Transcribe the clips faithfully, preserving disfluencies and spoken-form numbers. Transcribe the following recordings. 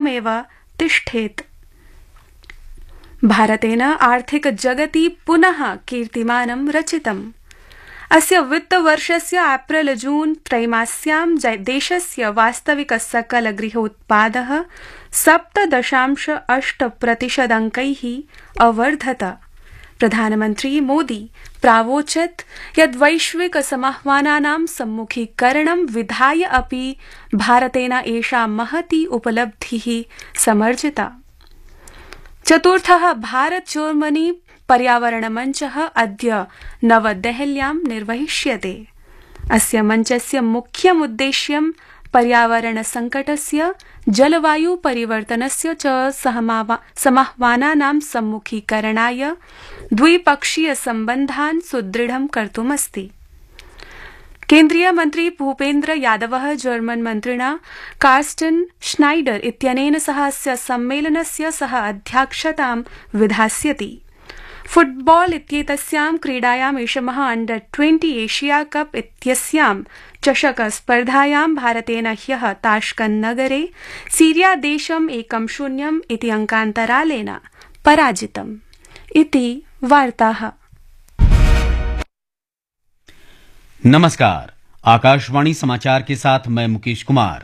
स्थिरमेव तिष्ठेत्। भारतेन आर्थिक जगति पुनः कीर्तिमानं रचितम्। अस्य वित्तवर्षस्य एप्रिल जून त्रैमास्यां देशस्य वास्तविक सकल गृहोत्पादः सप्त दशांश अष्ट प्रतिशदङ्कैः अवर्धत। प्रधानमन्त्री मोदी प्रावोचत् यद् वैश्विक समाह्वानानां सम्मुखीकरणं विधाय अपि भारतेन एषा महती उपलब्धिः समर्जिता। चतुर्थः भारत जर्मनी पर्यावरण मञ्चः अद्य नवदेहल्यां निर्वहिष्यते। अस्य मञ्चस्य मुख्यमुद्देश्यं पर्यावरण संकटस्य, जलवायु परिवर्तनस्य च समाह्वानानां सम्मुखीकरणाय द्विपक्षीय सम्बन्धान् सुदृढं कर्तुमस्ति। केन्द्रीय मन्त्री भूपेन्द्र यादवः जर्मन मन्त्रिणा कार्स्टन् श्नाइडर इत्यनेन सह अस्य सम्मेलनस्य सह अध्यक्षतां विधास्यति। फुटबॉल इत्येतस्यां क्रीडायाम् एषमः अंडर ट्वेंटी एशिया कप इत्यस्यां चषक स्पर्धायां भारतेन ह्यः ताश्कंत् नगरे सीरिया देशम् एकं शून्यम् इति अंकान्तरालेन पराजितम्। इति वार्ताः। नमस्कार, आकाशवाणी समाचार के साथ मैं मुकेश कुमार।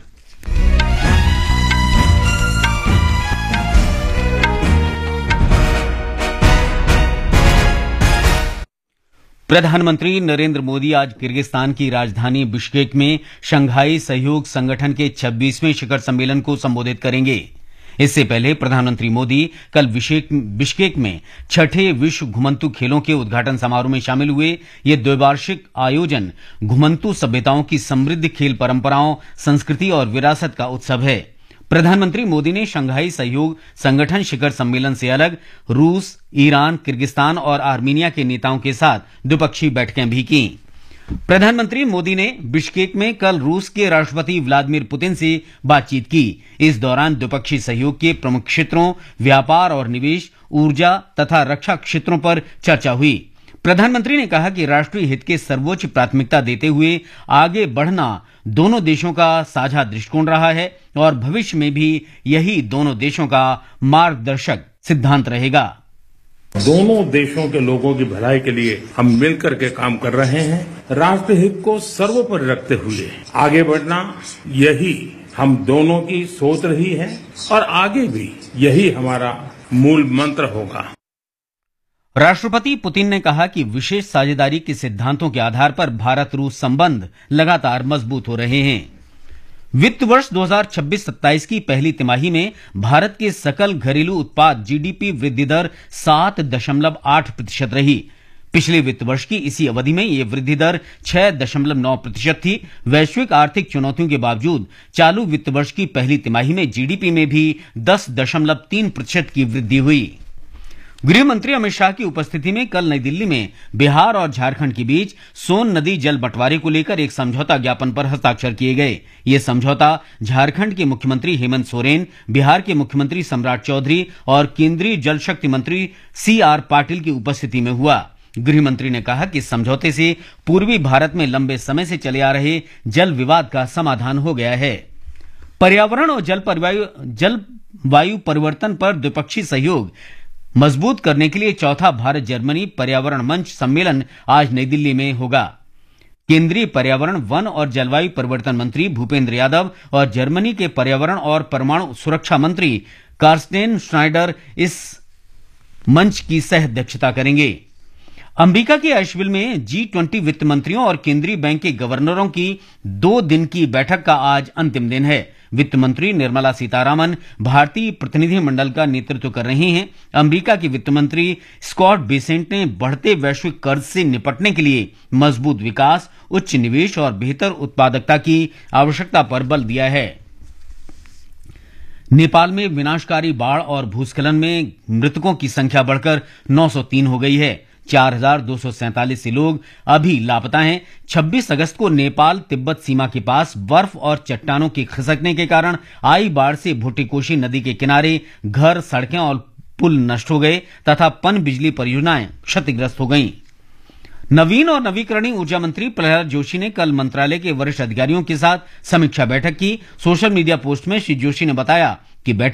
प्रधानमंत्री नरेंद्र मोदी आज किर्गिस्तान की राजधानी बिश्केक में शंघाई सहयोग संगठन के छब्बीसवें शिखर सम्मेलन को संबोधित करेंगे। इससे पहले प्रधानमंत्री मोदी कल बिश्केक में छठे विश्व घुमंतू खेलों के उद्घाटन समारोह में शामिल हुए। ये द्विवार्षिक आयोजन घुमंतू सभ्यताओं की समृद्ध खेल परंपराओं, संस्कृति और विरासत का उत्सव है। प्रधानमंत्री मोदी ने शंघाई सहयोग संगठन शिखर सम्मेलन से अलग रूस, ईरान, किर्गिस्तान और आर्मीनिया के नेताओं के साथ द्विपक्षीय बैठकें भी की। प्रधानमंत्री मोदी ने बिश्केक में कल रूस के राष्ट्रपति व्लादिमीर पुतिन से बातचीत की। इस दौरान द्विपक्षीय सहयोग के प्रमुख क्षेत्रों, व्यापार और निवेश, ऊर्जा तथा रक्षा क्षेत्रों पर चर्चा हुई। प्रधानमंत्री ने कहा कि राष्ट्रीय हित के सर्वोच्च प्राथमिकता देते हुए आगे बढ़ना दोनों देशों का साझा दृष्टिकोण रहा है और भविष्य में भी यही दोनों देशों का मार्गदर्शक सिद्धांत रहेगा। दोनों देशों के लोगों की भलाई के लिए हम मिलकर के काम कर रहे हैं। राष्ट्रीय हित को सर्वोपरि रखते हुए आगे बढ़ना, यही हम दोनों की सोच रही है और आगे भी यही हमारा मूल मंत्र होगा। राष्ट्रपति पुतिन ने कहा कि विशेष साझेदारी के सिद्धांतों के आधार पर भारत रूस संबंध लगातार मजबूत हो रहे हैं। वित्त वर्ष दो हज़ार छब्बीस सत्ताईस की पहली तिमाही में भारत के सकल घरेलू उत्पाद जीडीपी वृद्धि दर सात दशमलव आठ प्रतिशत रही। पिछले वित्त वर्ष की इसी अवधि में यह वृद्धि दर छह दशमलव नौ प्रतिशत थी। वैश्विक आर्थिक चुनौतियों के बावजूद चालू वित्त वर्ष की पहली तिमाही में जीडीपी में भी दस दशमलव तीन प्रतिशत की वृद्धि हुई। गृह मंत्री अमित शाह की उपस्थिति में कल नई दिल्ली में बिहार और झारखंड के बीच सोन नदी जल बंटवारे को लेकर एक समझौता ज्ञापन पर हस्ताक्षर किए गए। ये समझौता झारखंड के मुख्यमंत्री हेमंत सोरेन, बिहार के मुख्यमंत्री सम्राट चौधरी और केंद्रीय जल शक्ति मंत्री सी आर पाटिल की उपस्थिति में हुआ। गृह मंत्री ने कहा कि इस समझौते से पूर्वी भारत में लंबे समय से चले आ रहे जल विवाद का समाधान हो गया है। पर्यावरण और जल जलवायु परिवर्तन पर द्विपक्षीय सहयोग मजबूत करने के लिए चौथा भारत जर्मनी पर्यावरण मंच सम्मेलन आज नई दिल्ली में होगा। केंद्रीय पर्यावरण, वन और जलवायु परिवर्तन मंत्री भूपेंद्र यादव और जर्मनी के पर्यावरण और परमाणु सुरक्षा मंत्री कार्स्टेन श्नाइडर इस मंच की सह अध्यक्षता करेंगे। अमेरिका के अशविल में जी ट्वेंटी वित्त मंत्रियों और केंद्रीय बैंक के गवर्नरों की दो दिन की बैठक का आज अंतिम दिन है। वित्त मंत्री निर्मला सीतारामन भारतीय प्रतिनिधिमंडल का नेतृत्व कर रहे हैं। अमेरिका के वित्त मंत्री स्कॉट बेसेंट ने बढ़ते वैश्विक कर्ज से निपटने के लिए मजबूत विकास, उच्च निवेश और बेहतर उत्पादकता की आवश्यकता पर बल दिया है। नेपाल में विनाशकारी बाढ़ और भूस्खलन में मृतकों की संख्या बढ़कर नौ सौ तीन हो गई है। चार हजार दो सौ सैंतालीस लोग अभी लापता हैं। छब्बीस अगस्त को नेपाल तिब्बत सीमा के पास बर्फ और चट्टानों के खिसकने के कारण आई बाढ़ से भुट्टीकोशी नदी के किनारे घर, सड़कें और पुल नष्ट हो गए तथा पन बिजली परियोजनाएं क्षतिग्रस्त हो गईं। नवीन और नवीकरणीय ऊर्जा मंत्री प्रहलाद जोशी ने कल मंत्रालय के वरिष्ठ अधिकारियों के साथ समीक्षा बैठक की। सोशल मीडिया पोस्ट में श्री जोशी ने बताया कि बैठक